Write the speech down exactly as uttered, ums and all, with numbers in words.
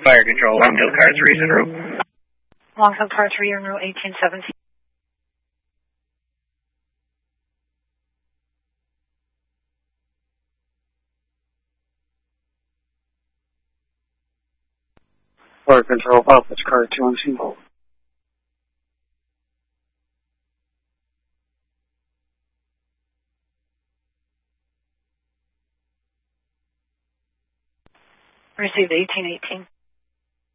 Fire control, Longtail car three en route. Longtail car three en route, eighteen seventeen. Fire control, Office car two on scene. Received eighteen eighteen.